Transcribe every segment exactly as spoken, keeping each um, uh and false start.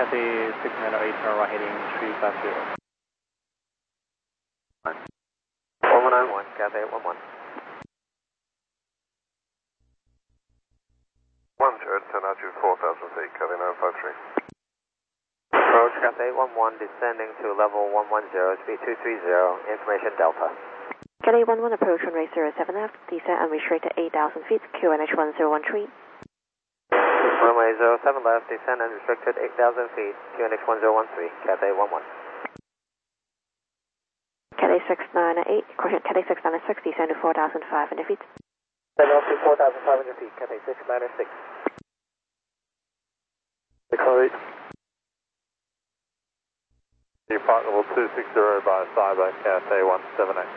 Cathay six nine eight, turn right heading three five zero. one one nine one, Cathay one one. one third, turn out to four thousand feet, Cathay nine five three. Approach Cathay one one, descending to level one one zero, speed two three zero, information Delta. Cathay one one, approach runway zero seven left, descend and restricted eight thousand feet, Q N H one zero one three. Runway zero seven left, descend and restricted eight thousand feet, Q N H one zero one three, Cathay one one. Cathay six nine eight, correction, Cathay six nine six, descend to four thousand five hundred feet. Descend up to four thousand five hundred feet, Cathay six nine six. Decode. Depart level two six zero by Cyber, Cathay one seven eight.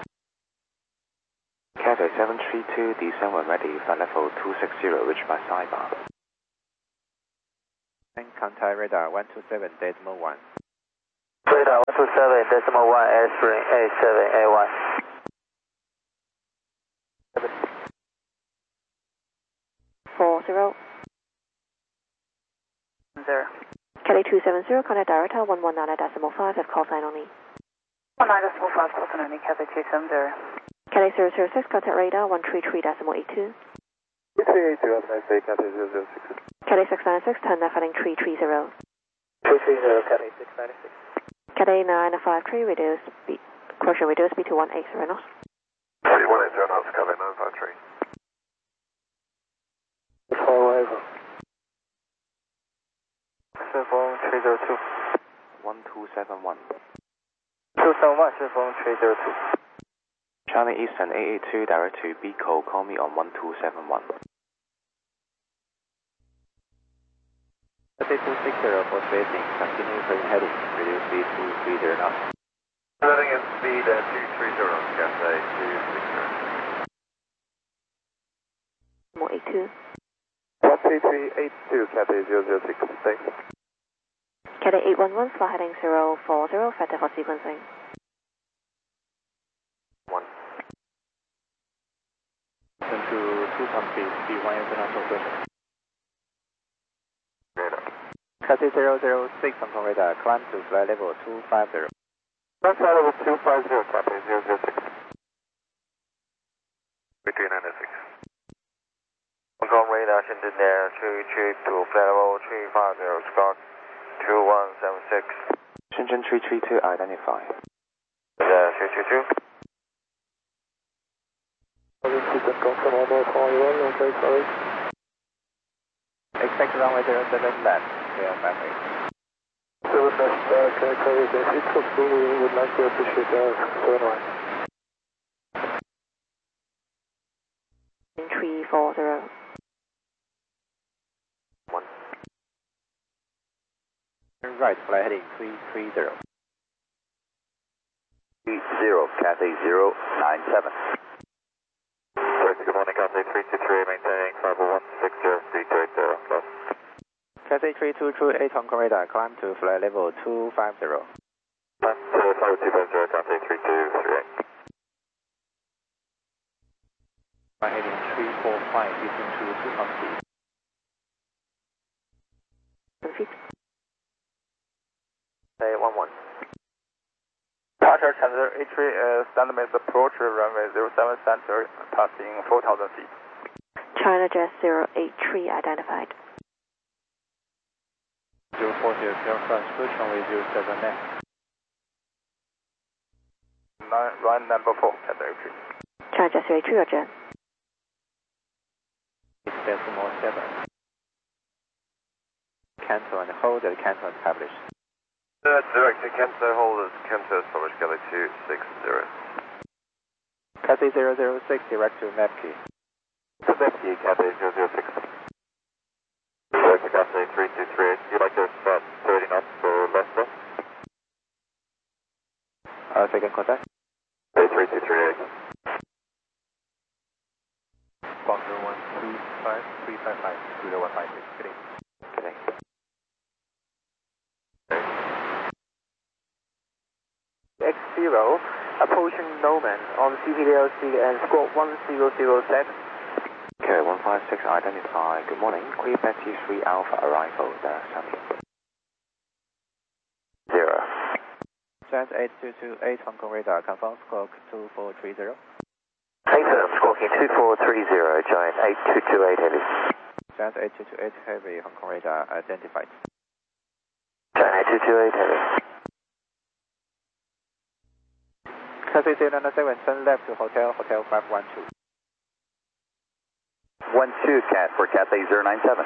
Cathay seven three two, descend when ready, flight level two six zero, reach by Cyber. And contact radar one two seven decimal one. Radar one two seven decimal one, A three, A seven, A one. four zero. Zero. Cathay two seven zero, contact director one one nine decimal five, have call sign only. one nine decimal five, call sign only, Cathay two seven zero. Cathay zero zero six, contact radar one three three decimal eight two. three three eight two, have a nice day, Cathay zero zero six. Cathay six nine six, turn left heading three three zero. three three zero, Cathay six nine six. Cathay nine five three, reduce speed, correction, reduce speed to one eight zero knots. three one eight zero knots, Cathay nine five three. Follow over. Phone three zero two. one two seven one. two seven one, phone three zero two. Charlie Eastern eight eight two, direct to B call, call me on one two seven one. Cathay two six zero for spacing, continue current heading, reduce speed to three zero knots. Setting in speed at two three zero, Cathay two six zero. More eight two. one three three eight two, Cathay zero zero six, thanks. Cathay eight one one, flight heading zero four zero, factor for sequencing. one. Turn to two point three, speed one international operation. Radar. Cathay zero zero six, Hong Kong radar, climb to flight level two five zero. Flight level two five zero, Cathay zero zero six. Between nine and six. Hong Kong radar, Shenzhen Air, three three to flight level three five zero, Scott two one seven six. Shenzhen three three two, identify. Yeah, three two two. Expect runway zero seven left, clear runway. seven left, uh, can I call you the seat of Zulu, would like to appreciate the seven one. three four zero. one. Turn right, flight heading three three zero. three zero, Cathay zero nine seven. Good morning, Cathay three two three, maintaining five one six zero three two eight zero, plus. Cathay three two two eight, Hong Kong radar, climb to flight level two five zero. Climb to five two five zero, Cathay three two three eight. Flight heading three four five, between two two point three. Feet. Cathay one one. Departure Center H three, uh, standard approach runway zero seven center, passing four thousand feet. China Jet zero eight three, identified. zero four zero, clear France, approach runway zero seven left. Nine, run number four, Cathay three. China Jet zero eight three, roger. Decimal seven. Cancel and hold, the cancel is published. Uh, director Kento holders, Kento is published, Cathay two six zero. Cathay zero zero six, direct to Mepki. To Mepki, Cathay zero zero six. Director Cathay three two three eight, you'd like to start thirty knots for Leicester? Uh, second contact. Cathay three two three eight. Bunker one two five three five five, zero one five six, good day. Good day. X zero, approaching Noman on C P D L C and squawk one zero zero seven. Okay, one five six, identify. Good morning, Quebec three Alpha arrival, the Sunny. Set eight two two eight Hong Kong radar, confirm squawk two four three zero. Confirm squawking two four three zero, Giant eight two two eight heavy. Set eight two two eight heavy, Hong Kong radar identified. Giant eight two two eight heavy. Cathay zero nine seven, turn left to hotel, hotel five one two. one two Cat for Cathay zero nine seven.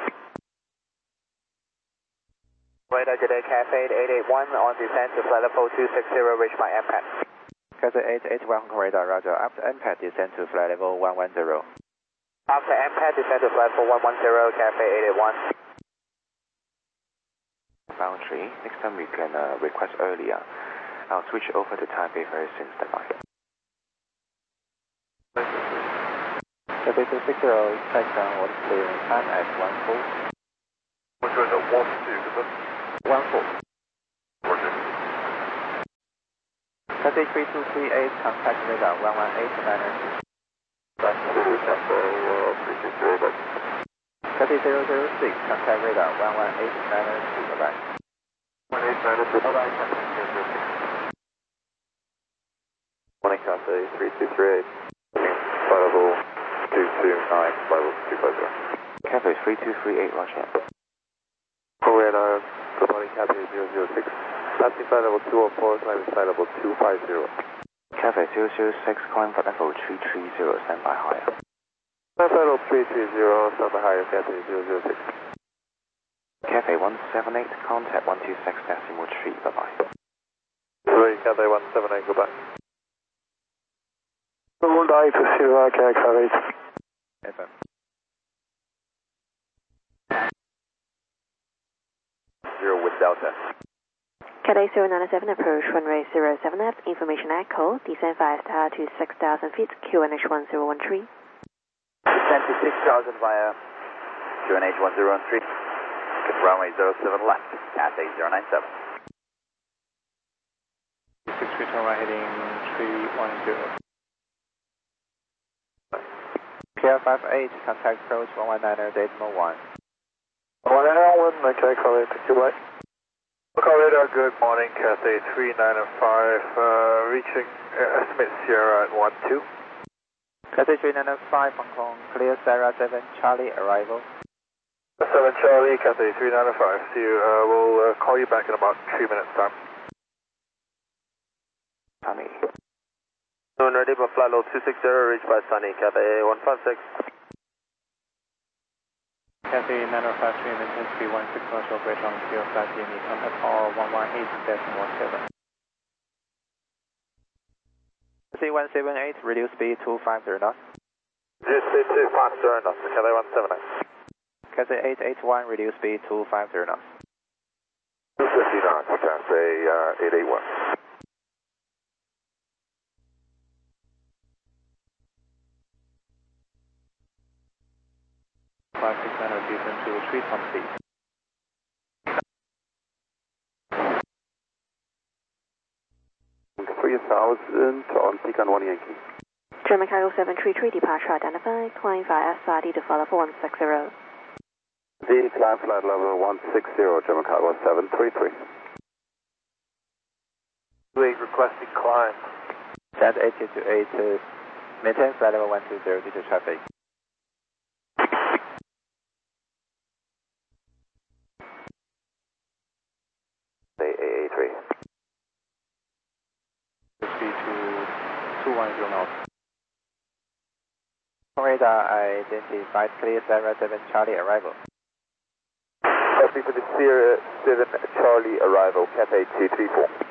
Radar today, Cathay eight eight one on descent to flight level two six zero, reach my M PAD. Cathay eight eight one Hong Kong radar, roger. After M PAD, descend to flight level one one zero. After M PAD, descend to flight level one one zero, Cathay eight eight one. Boundary, next time we can uh, request earlier. I'll switch over to Taipei very soon, stand by. Cathay two six zero, takedown was clearing time at one four. Which was at one two, is it? one four. Roger. Cathay three two three eight, contact radar one one eight nine two. Back to Cathay uh, three two three eight. Cathay zero zero six, contact radar one one eight nine two, bye-bye. one eight nine two, bye-bye, Cathay zero zero six. Morning, Cathay three two three eight. Flight level two two nine, flight level two five zero. Cathay three two three eight, roger. Radar, good morning, Cathay zero zero six. Passing flight level two oh four, climbing flight level two five zero. Cathay zero zero six, climb for level three three zero, stand by higher. Flight level three three zero, stand by higher, Cathay zero zero six. Cathay one seven eight, contact one two six decimal three, bye-bye. Three, Cathay one seven eight, goodbye. Hold I to Sierra, Cathay. F M. Zero with Delta. Cathay zero nine seven, approach runway zero seven left, information echo, descend five star to six thousand feet, Q N H one zero one three. Descend to six thousand via Q N H one zero one three. Good runway zero seven left, Cathay zero nine seven. six return right heading three one zero. P R five eight, contact approach one one nine decimal one. one nine one, okay, call it, thank you, bye. Local radar, good morning, Cathay three nine five, uh, reaching uh, estimate Sierra at one two. Cathay three nine five, Hong Kong, clear Sierra seven, Charlie, arrival. seven Charlie, Cathay three nine five, see you, uh, we'll uh, call you back in about three minutes time. Sunny. Noon ready for flight level two six zero, reach by Sunny, Cathay one five six. Cathay nine five three, maintain speed one six knots, operate on Q flight D M E, contact R one one eight decimal seven. Cathay one seven eight, reduce speed two five zero knots. Reduce speed two five zero knots, Cathay one seven eight. Cathay eight eight one, reduce speed two five zero knots. two fifty knots, Cathay uh, eight eight one. five six nine zero, descend to retreat from speed. three thousand on Pecan one Yankee. German Cargo seven three three, departure identified, climb via S R D to follow for one six zero. D, climb flight level one six zero, German Cargo seven three three. Wait, requesting climb. Set eight two two eight, uh, maintain flight level one two zero due to traffic. A A three. Speed to two one zero knots. Radar identified, clear Sierra seven, Charlie, arrival. Copy for the Sierra seven Charlie arrival, Cathay two three four.